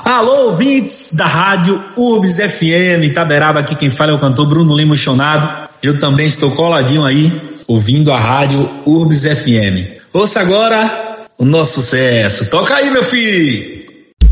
Alô, ouvintes da rádio Urbs FM, Itaberaba, aqui quem fala é o cantor Bruno Lima Chonado. Eu também estou coladinho aí, ouvindo a rádio Urbs FM. Ouça agora o nosso sucesso. Toca aí, meu filho!